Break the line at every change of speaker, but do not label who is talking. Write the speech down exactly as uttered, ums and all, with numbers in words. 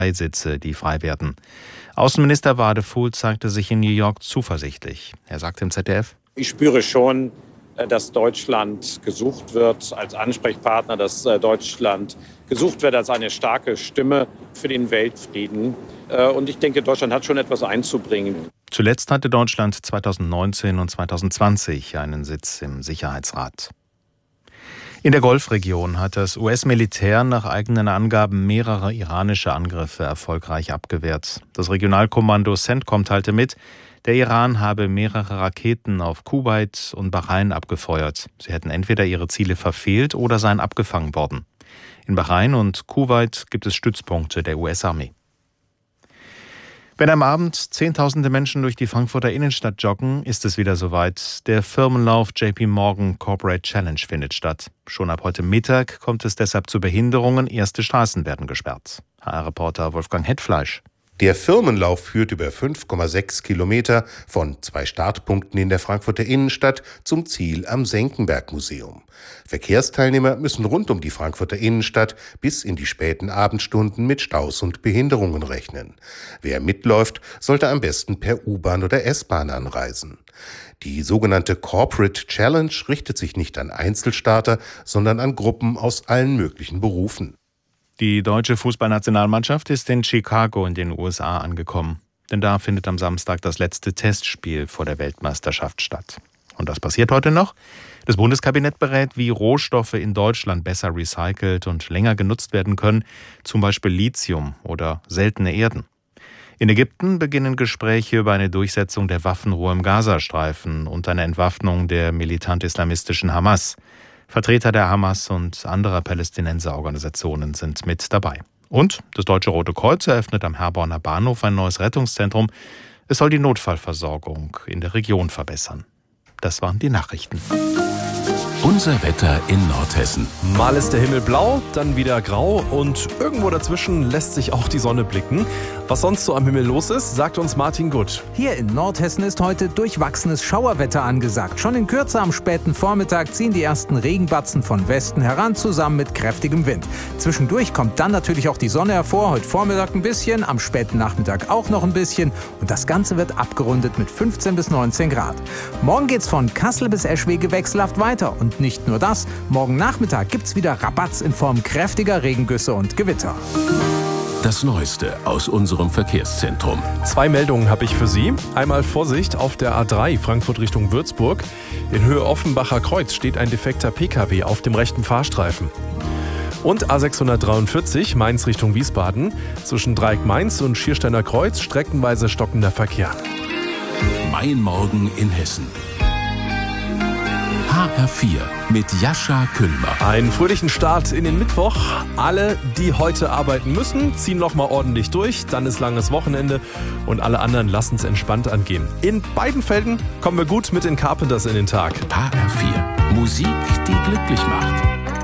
Sitze, die frei werden. Außenminister Wadefuhl zeigte sich in New York zuversichtlich. Er sagte im Z D F:
Ich spüre schon, dass Deutschland gesucht wird als Ansprechpartner, dass Deutschland gesucht wird als eine starke Stimme für den Weltfrieden. Und ich denke, Deutschland hat schon etwas einzubringen.
Zuletzt hatte Deutschland zweitausendneunzehn und zweitausendzwanzig einen Sitz im Sicherheitsrat. In der Golfregion hat das U S-Militär nach eigenen Angaben mehrere iranische Angriffe erfolgreich abgewehrt. Das Regionalkommando CENTCOM teilte mit, der Iran habe mehrere Raketen auf Kuwait und Bahrain abgefeuert. Sie hätten entweder ihre Ziele verfehlt oder seien abgefangen worden. In Bahrain und Kuwait gibt es Stützpunkte der U S-Armee. Wenn am Abend Zehntausende Menschen durch die Frankfurter Innenstadt joggen, ist es wieder soweit. Der Firmenlauf J P Morgan Corporate Challenge findet statt. Schon ab heute Mittag kommt es deshalb zu Behinderungen. Erste Straßen werden gesperrt. H R-Reporter Wolfgang Hetfleisch.
Der Firmenlauf führt über fünf Komma sechs Kilometer von zwei Startpunkten in der Frankfurter Innenstadt zum Ziel am Senckenberg-Museum. Verkehrsteilnehmer müssen rund um die Frankfurter Innenstadt bis in die späten Abendstunden mit Staus und Behinderungen rechnen. Wer mitläuft, sollte am besten per U-Bahn oder S-Bahn anreisen. Die sogenannte Corporate Challenge richtet sich nicht an Einzelstarter, sondern an Gruppen aus allen möglichen Berufen.
Die deutsche Fußballnationalmannschaft ist in Chicago in den U S A angekommen. Denn da findet am Samstag das letzte Testspiel vor der Weltmeisterschaft statt. Und was passiert heute noch? Das Bundeskabinett berät, wie Rohstoffe in Deutschland besser recycelt und länger genutzt werden können, zum Beispiel Lithium oder seltene Erden. In Ägypten beginnen Gespräche über eine Durchsetzung der Waffenruhe im Gazastreifen und eine Entwaffnung der militant-islamistischen Hamas. Vertreter der Hamas und anderer Palästinenserorganisationen sind mit dabei. Und das Deutsche Rote Kreuz eröffnet am Herborner Bahnhof ein neues Rettungszentrum. Es soll die Notfallversorgung in der Region verbessern. Das waren die Nachrichten.
Unser Wetter in Nordhessen.
Mal ist der Himmel blau, dann wieder grau und irgendwo dazwischen lässt sich auch die Sonne blicken. Was sonst so am Himmel los ist, sagt uns Martin Gutt.
Hier in Nordhessen ist heute durchwachsenes Schauerwetter angesagt. Schon in Kürze am späten Vormittag ziehen die ersten Regenbatzen von Westen heran, zusammen mit kräftigem Wind. Zwischendurch kommt dann natürlich auch die Sonne hervor. Heute Vormittag ein bisschen, am späten Nachmittag auch noch ein bisschen. Und das Ganze wird abgerundet mit fünfzehn bis neunzehn Grad. Morgen geht's von Kassel bis Eschwege wechselhaft weiter. Und nicht nur das, morgen Nachmittag gibt's wieder Rabatz in Form kräftiger Regengüsse und Gewitter.
Das Neueste aus unserem Verkehrszentrum.
Zwei Meldungen habe ich für Sie. Einmal Vorsicht auf der A drei Frankfurt Richtung Würzburg. In Höhe Offenbacher Kreuz steht ein defekter P K W auf dem rechten Fahrstreifen. Und A sechshundertdreiundvierzig Mainz Richtung Wiesbaden. Zwischen Dreieck Mainz und Schiersteiner Kreuz streckenweise stockender Verkehr.
Mein Morgen in Hessen. H R vier mit Jascha Kühlmer.
Einen fröhlichen Start in den Mittwoch. Alle, die heute arbeiten müssen, ziehen noch mal ordentlich durch. Dann ist langes Wochenende und alle anderen lassen es entspannt angehen. In beiden Fällen kommen wir gut mit den Carpenters in den Tag.
H R vier. Musik, die glücklich macht.